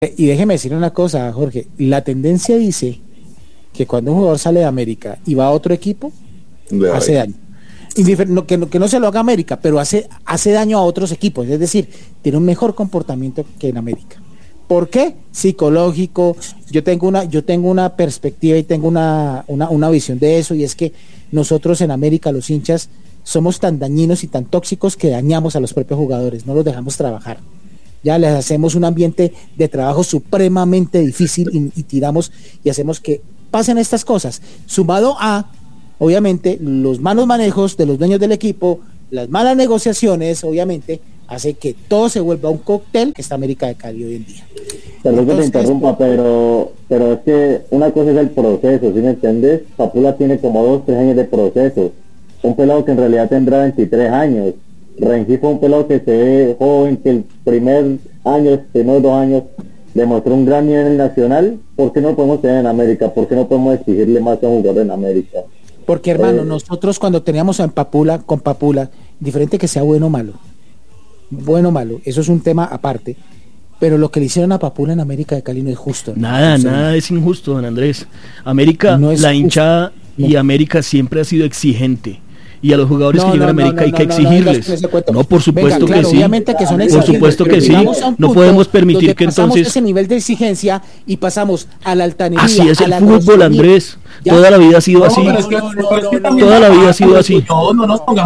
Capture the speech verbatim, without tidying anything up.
Y déjeme decir una cosa, Jorge, la tendencia dice que cuando un jugador sale de América y va a otro equipo, de hace daño. Indifer- no, que, no, que no se lo haga América, pero hace, hace daño a otros equipos, es decir, tiene un mejor comportamiento que en América. ¿Por qué? Psicológico. Yo tengo una, yo tengo una perspectiva y tengo una, una, una visión de eso, y es que nosotros en América, los hinchas, somos tan dañinos y tan tóxicos que dañamos a los propios jugadores, no los dejamos trabajar. Ya les hacemos un ambiente de trabajo supremamente difícil y, y tiramos y hacemos que pasen estas cosas, sumado a, obviamente, los malos manejos de los dueños del equipo, las malas negociaciones, obviamente, hace que todo se vuelva un cóctel que está América de Cali hoy en día. Perdón que te interrumpa, pero, pero es que una cosa es el proceso, ¿sí me entiendes? Papula tiene como dos, tres años de proceso, un pelado que en realidad tendrá veintitrés años, Rengifo fue un pelado que se ve joven, que el primer año, los primeros dos años, demostró un gran nivel nacional. ¿Por qué no podemos tener en América? ¿Por qué no podemos exigirle más a un jugador en América? Porque, hermano, eh, nosotros cuando teníamos en Papula, con Papula, diferente que sea bueno o malo, bueno o malo, eso es un tema aparte, pero lo que le hicieron a Papula en América de Cali no es justo. Nada, no, nada es injusto, don Andrés. América, no la hinchada no. Y América siempre ha sido exigente. Y a los jugadores no, que llegan no, a América no, hay no, que no, exigirles. No, no, por supuesto Venga, claro, que sí. Obviamente que son por supuesto que sí. No podemos permitir que entonces ese nivel de exigencia y pasamos a la altanería. Así es el fútbol, Andrés. Ya. Toda la vida ha sido así. Toda la vida ha sido así.